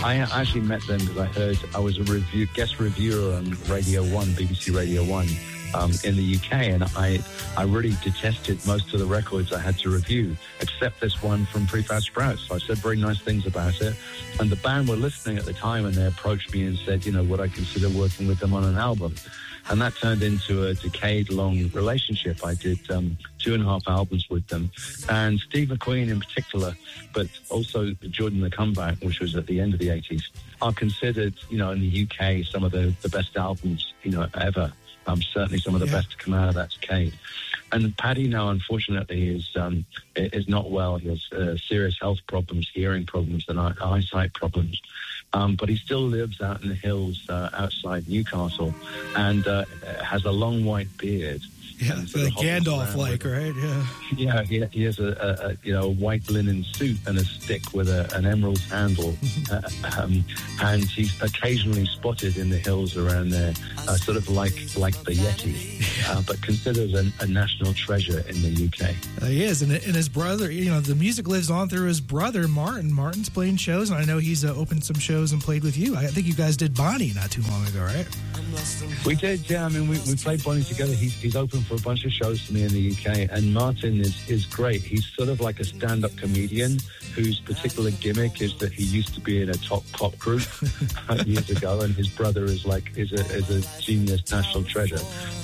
I actually met them because I was a guest reviewer on Radio 1, BBC Radio 1, in the UK, and I really detested most of the records I had to review, except this one from Prefab Sprouts. So I said very nice things about it, and the band were listening at the time, and they approached me and said, would I consider working with them on an album? And that turned into a decade-long relationship. I did 2.5 albums with them. And Steve McQueen in particular, but also Jordan the Comeback, which was at the end of the 80s, are considered, in the UK, some of the best albums, ever. Certainly some of the best to come out of that decade. And Paddy now, unfortunately, is not well. He has serious health problems, hearing problems, and eyesight problems. But he still lives out in the hills outside Newcastle and has a long white beard. Yeah, the Gandalf-like, right? Yeah. Yeah, he has a white linen suit and a stick with an emerald handle, and he's occasionally spotted in the hills around there, sort of like the Yeti, but considered a national treasure in the UK. He is, and his brother. The music lives on through his brother Martin. Martin's playing shows, and I know he's opened some shows and played with you. I think you guys did Bonnie not too long ago, right? We did, yeah. I mean, we played Bonnie together. He's open for a bunch of shows for me in the UK, and Martin is great. He's sort of like a stand-up comedian whose particular gimmick is that he used to be in a top pop group years ago, and his brother is a genius national treasure.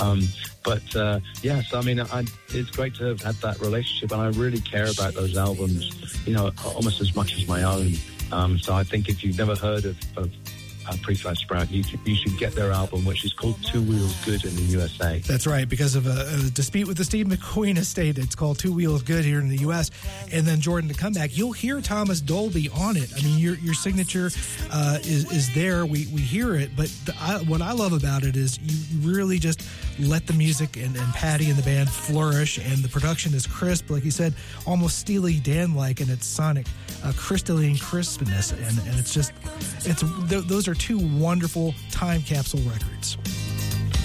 Yes, I mean, it's great to have had that relationship, and I really care about those albums, almost as much as my own. So I think if you've never heard of Prefab Sprout, you should get their album, which is called Two Wheels Good in the USA. That's right, because of a dispute with the Steve McQueen estate. It's called Two Wheels Good here in the US. And then Jordan to Comeback, you'll hear Thomas Dolby on it. I mean, your signature is there. We hear it, but what I love about it is you really just let the music and Paddy and the band flourish, and the production is crisp, like you said, almost Steely Dan-like in its sonic crystalline crispness, and those are two wonderful time capsule records.